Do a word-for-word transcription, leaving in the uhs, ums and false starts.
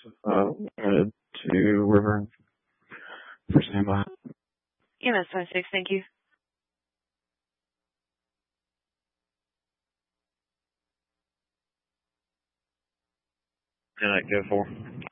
Uh, headed to River for standby. E M S five six, thank you. Can I go for?